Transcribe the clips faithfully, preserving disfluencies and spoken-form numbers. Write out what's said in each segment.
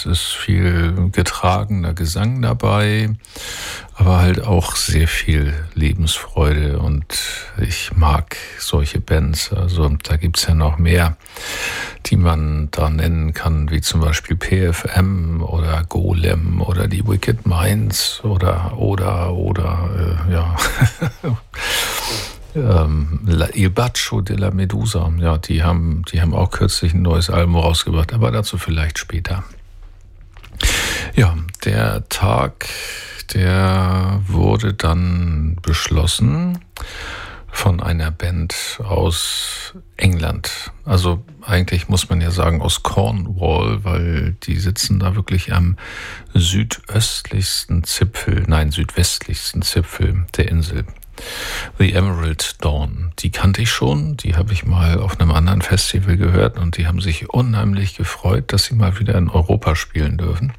ist viel getragener Gesang dabei, aber halt auch sehr viel Lebensfreude und ich mag solche Bands. Also da gibt's ja noch mehr, die man da nennen kann, wie zum Beispiel P F M oder Golem oder die Wicked Minds oder oder oder äh, ja ähm, Il Bacio della Medusa. Ja, die haben die haben auch kürzlich ein neues Album rausgebracht, aber dazu vielleicht später. Ja, der Tag, der wurde dann beschlossen von einer Band aus England. Also eigentlich muss man ja sagen aus Cornwall, weil die sitzen da wirklich am südöstlichsten Zipfel, nein, südwestlichsten Zipfel der Insel. The Emerald Dawn, die kannte ich schon, die habe ich mal auf einem anderen Festival gehört und die haben sich unheimlich gefreut, dass sie mal wieder in Europa spielen dürfen.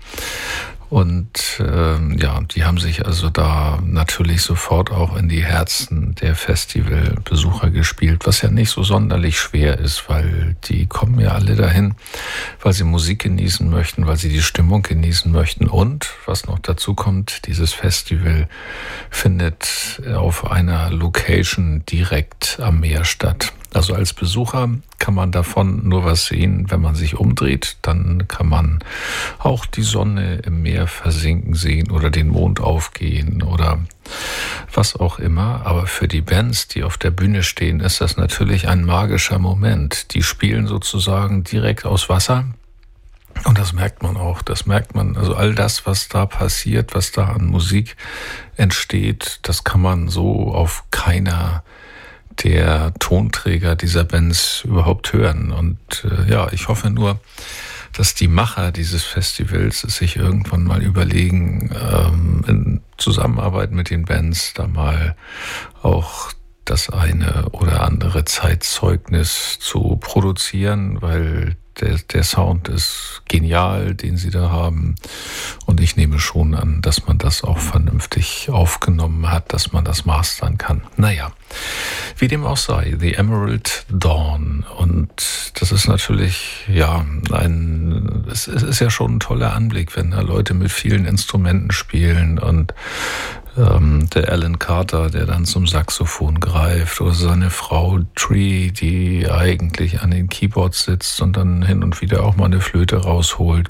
Und ähm, ja, die haben sich also da natürlich sofort auch in die Herzen der Festivalbesucher gespielt, was ja nicht so sonderlich schwer ist, weil die kommen ja alle dahin, weil sie Musik genießen möchten, weil sie die Stimmung genießen möchten. Und was noch dazu kommt, dieses Festival findet auf einer Location direkt am Meer statt. Also als Besucher kann man davon nur was sehen, wenn man sich umdreht. Dann kann man auch die Sonne im Meer versinken sehen oder den Mond aufgehen oder was auch immer. Aber für die Bands, die auf der Bühne stehen, ist das natürlich ein magischer Moment. Die spielen sozusagen direkt aus Wasser. Und das merkt man auch, das merkt man, also all das, was da passiert, was da an Musik entsteht, das kann man so auf keiner der Tonträger dieser Bands überhaupt hören. Und äh, ja, ich hoffe nur, dass die Macher dieses Festivals sich irgendwann mal überlegen, ähm, in Zusammenarbeit mit den Bands da mal auch das eine oder andere Zeitzeugnis zu produzieren, weil der, der Sound ist genial, den sie da haben. Und ich nehme schon an, dass man das auch vernünftig aufgenommen hat, dass man das mastern kann. Naja, wie dem auch sei, The Emerald Dawn. Und das ist natürlich, ja, ein, es, es ist ja schon ein toller Anblick, wenn da Leute mit vielen Instrumenten spielen und ähm, der Alan Carter, der dann zum Saxophon greift, oder seine Frau Tree, die eigentlich an den Keyboards sitzt und dann hin und wieder auch mal eine Flöte rausholt.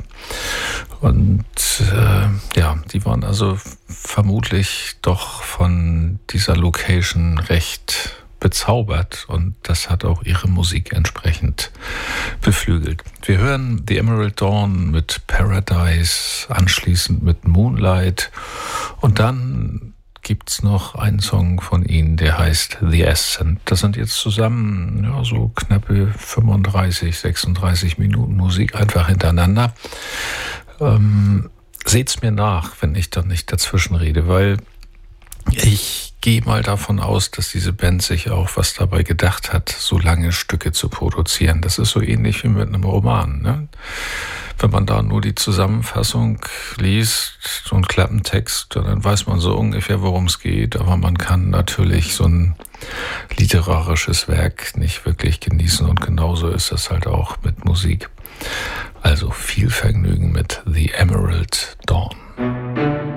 Und äh, ja, die waren also vermutlich doch von dieser Location recht bezaubert und das hat auch ihre Musik entsprechend beflügelt. Wir hören The Emerald Dawn mit Paradise, anschließend mit Moonlight und dann gibt's noch einen Song von ihnen, der heißt The Ascent. Das sind jetzt zusammen ja, so knappe fünfunddreißig, sechsunddreißig Minuten Musik einfach hintereinander. Ähm, seht's mir nach, wenn ich dann nicht dazwischen rede, weil ich gehe mal davon aus, dass diese Band sich auch was dabei gedacht hat, so lange Stücke zu produzieren. Das ist so ähnlich wie mit einem Roman, ne? Wenn man da nur die Zusammenfassung liest, so einen Klappentext, dann weiß man so ungefähr, worum es geht. Aber man kann natürlich so ein literarisches Werk nicht wirklich genießen. Und genauso ist es halt auch mit Musik. Also viel Vergnügen mit The Emerald Dawn.